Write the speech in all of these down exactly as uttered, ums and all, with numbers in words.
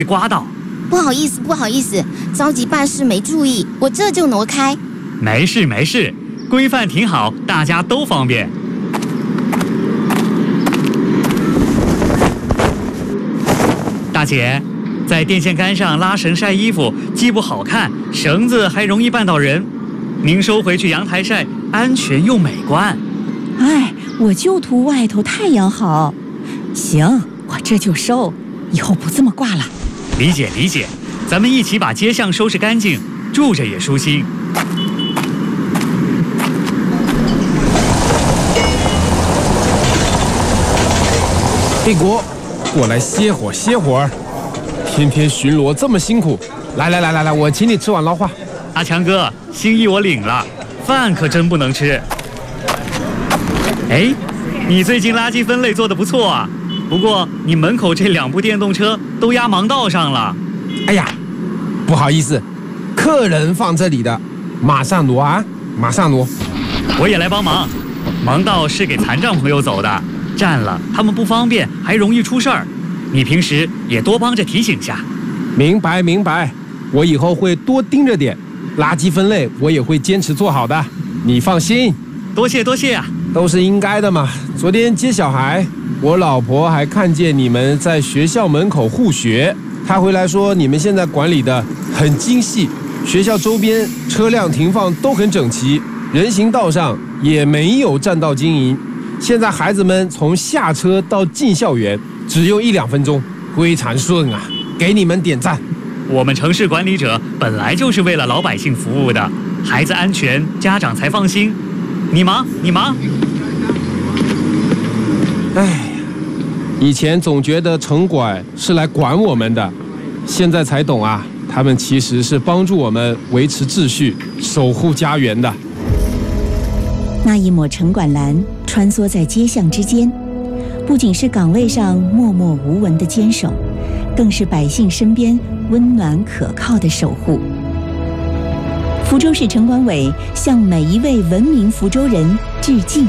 刮到。 不好意思，不好意思，着急办事没注意，我这就挪开。 没事没事，规范挺好，大家都方便。大姐，在电线杆上拉绳晒衣服，既不好看，绳子还容易绊到人。您收回去阳台晒，安全又美观。 哎，我就图外头太阳好。行，我这就收，以后不这么挂了。 理解理解，咱们一起把街巷收拾干净，住着也舒心。 帝国，过来歇会儿歇会儿，天天巡逻这么辛苦，来来来来来，我请你吃碗捞化。 阿强哥，心意我领了，饭可真不能吃。哎，你最近垃圾分类做得不错啊，不过你门口这两部电动车都压盲道上了。 哎呀，不好意思，客人放这里的，马上挪啊，马上挪。 我也来帮忙，盲道是给残障朋友走的，占了他们不方便，还容易出事儿。你平时也多帮着提醒下。 明白明白，我以后会多盯着点，垃圾分类我也会坚持做好的，你放心。 多谢多谢啊， 都是应该的嘛。昨天接小孩，我老婆还看见你们在学校门口护学，她回来说你们现在管理的很精细，学校周边车辆停放都很整齐，人行道上也没有占道经营。现在孩子们从下车到进校园只用一两分钟，非常顺啊，给你们点赞。 我们城市管理者本来就是为了老百姓服务的，孩子安全，家长才放心。你忙你忙。 哎，以前总觉得城管是来管我们的，现在才懂啊，他们其实是帮助我们维持秩序，守护家园的。 那一抹城管蓝穿梭在街巷之间，不仅是岗位上默默无闻的坚守，更是百姓身边温暖可靠的守护。福州市城管委向每一位文明福州人致敬。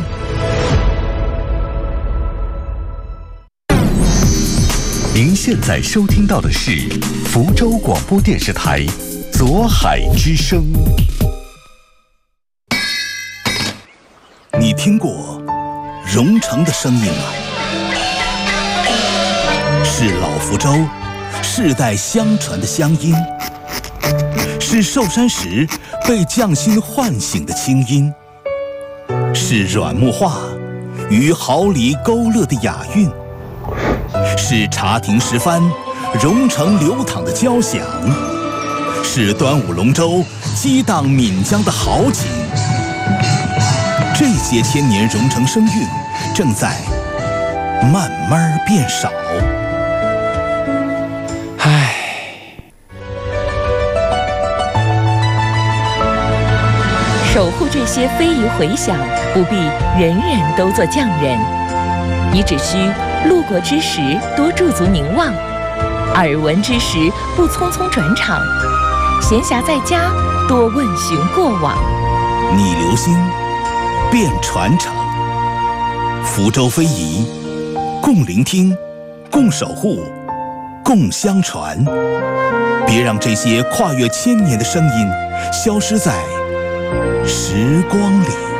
您现在收听到的是福州广播电视台左海之声。 你听过蓉城的声音吗？是老福州世代相传的乡音，是寿山石被匠心唤醒的清音，是软木画与毫厘勾勒的雅韵，是茶亭石帆蓉城流淌的交响，是端午龙舟激荡岷江的豪景。这些千年蓉城声韵正在慢慢变少。 唉， 守护这些非遗回响，不必人人都做匠人，你只需路过之时多驻足凝望，耳闻之时不匆匆转场，闲暇在家多问询过往。 你留心，便传承。福州非遗，共聆听，共守护，共相传。别让这些跨越千年的声音消失在时光里。